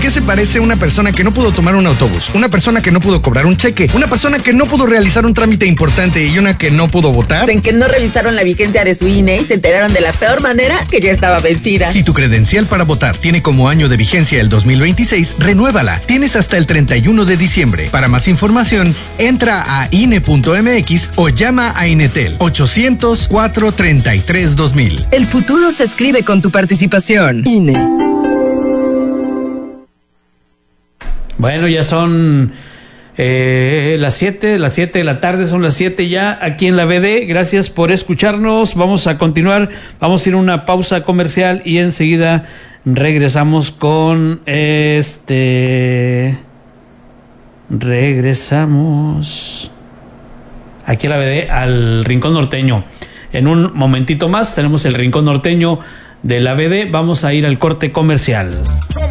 qué se parece una persona que no pudo tomar un autobús, una persona que no pudo cobrar un cheque, una persona que no pudo realizar un trámite importante y una que no pudo votar? En que no revisaron la vigencia de su INE y se enteraron de la peor manera que ya estaba vencida. Si tu credencial para votar tiene como año de vigencia el 2026, renuévala. Tienes hasta el 31 de diciembre. Para más información, entra a INE.mx o llama a Inetel 800-433-2000. El futuro se escribe con tu participación. INE. Bueno, ya son las 7 de la tarde, son las 7 ya aquí en la BD. Gracias por escucharnos. Vamos a continuar, vamos a ir a una pausa comercial y enseguida regresamos con regresamos aquí a la BD al Rincón Norteño. En un momentito más tenemos el Rincón Norteño de la BD. Vamos a ir al corte comercial.